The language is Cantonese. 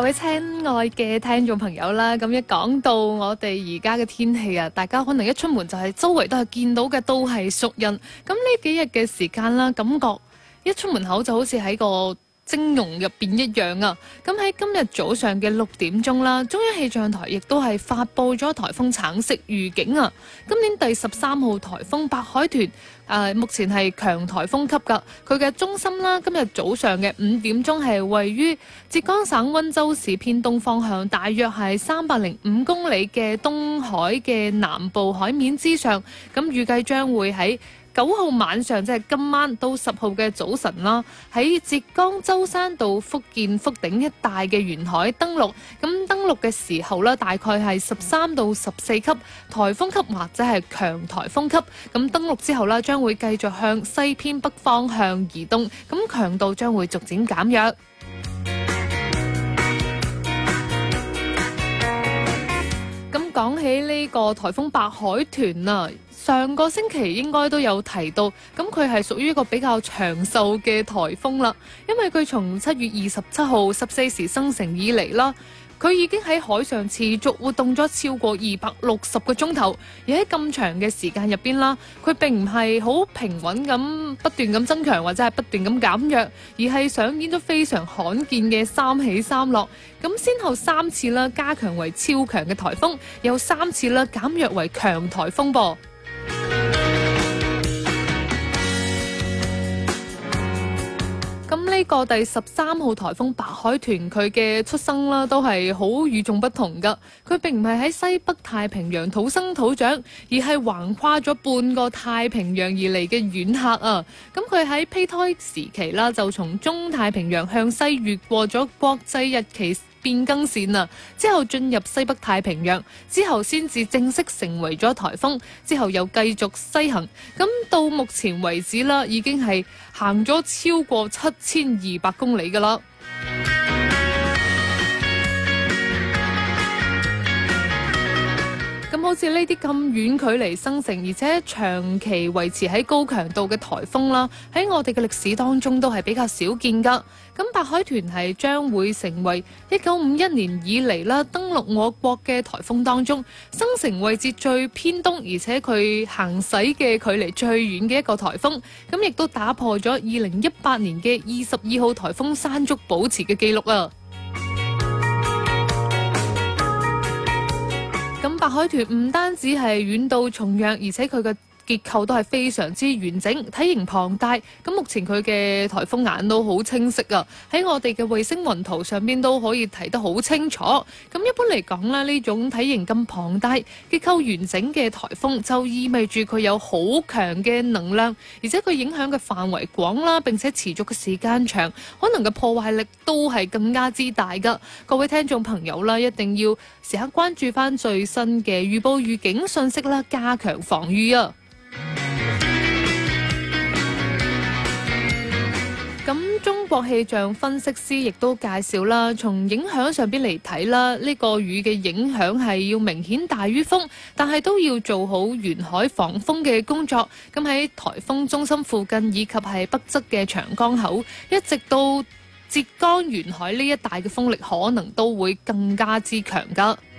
各位親愛嘅聽眾朋友啦，咁一講到我哋而家嘅天氣啊，大家可能一出門就係周圍都係見到嘅都係熟人。咁呢幾日嘅時間啦，感覺一出門口就好似喺個蒸籠入邊一樣啊！咁喺今日早上嘅6點鐘啦，中央氣象台亦都係發佈咗颱風橙色預警啊！今年第13號颱風白海豚，目前係強颱風級㗎。佢嘅中心啦，今日早上嘅5點鐘係位於浙江省溫州市偏東方向，大約係305公里嘅東海嘅南部海面之上。咁預計將會喺9號晚上，即係今晚到10號嘅早晨啦，喺浙江舟山到福建福鼎一帶嘅沿海登陸。咁登陸嘅時候呢，大概係13到14級颱風級或者係強颱風級。咁登陸之後呢，將會繼續向西偏北方向移動，咁強度將會逐漸減弱。咁講起呢個颱風白海豚啊，上個星期應該都有提到，咁佢係屬於一個比較長壽嘅颱風啦，因為佢從7月27號14時生成以嚟啦，佢已經喺海上持續活動咗超過260個鐘頭，而喺咁長嘅時間入邊啦，佢並唔係好平穩咁不斷咁增強或者係不斷咁減弱，而係上演咗非常罕見嘅3起3落，咁先後3次啦加強為超強嘅颱風，有3次啦減弱為強颱風噃。咁呢個第13號颱風白海豚佢嘅出生啦，都係好與眾不同噶。佢並唔係喺西北太平洋土生土長，而係橫跨咗半個太平洋而嚟嘅遠客啊。咁佢喺胚胎時期啦，就從中太平洋向西越過咗國際日期變更線啊，之後進入西北太平洋，之後先至正式成為咗颱風，之後又繼續西行，咁到目前為止啦，已經係行咗超過7200公里噶啦。咁好似呢啲咁遠距離生成，而且長期維持喺高強度嘅颱風啦，喺我哋嘅歷史當中都係比較少見噶。咁白海豚係將會成為1951年以嚟啦登陸我國嘅颱風當中生成位置最偏東，而且佢行駛嘅距離最遠嘅一個颱風。咁亦都打破咗2018年嘅22號颱風山竹保持嘅記錄啊！咁白海豚唔單止係遠渡重洋，而且佢嘅結構都係非常之完整，體型龐大。咁目前佢嘅颱風眼都好清晰啊，喺我哋嘅衛星雲圖上邊都可以睇得好清楚。咁一般嚟講咧，呢種體型咁龐大、結構完整嘅颱風，就意味住佢有好強嘅能量，而且佢影響嘅範圍廣啦，並且持續嘅時間長，可能嘅破壞力都係更加之大噶。各位聽眾朋友啦，一定要時刻關注翻最新嘅預報預警信息啦，加強防禦啊！咁中國氣象分析師亦都介紹啦，從影響上邊嚟睇啦，呢個雨嘅影響係要明顯大於風，但係都要做好沿海防風嘅工作。咁喺颱風中心附近以及係北側嘅長江口，一直到浙江沿海呢一帶嘅風力可能都會更加之強㗎。